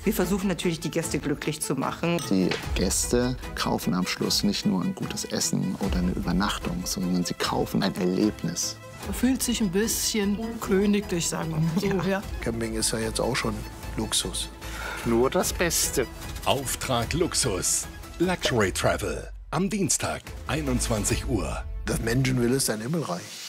Wir versuchen natürlich, die Gäste glücklich zu machen. Die Gäste kaufen am Schluss nicht nur ein gutes Essen oder eine Übernachtung, sondern sie kaufen ein Erlebnis. Man fühlt sich ein bisschen königlich, sagen wir mal so. Ja. Camping ist ja jetzt auch schon Luxus. Nur das Beste. Auftrag Luxus. Luxury Travel. Am Dienstag, 21 Uhr. Das Menschenwille ist ein Himmelreich.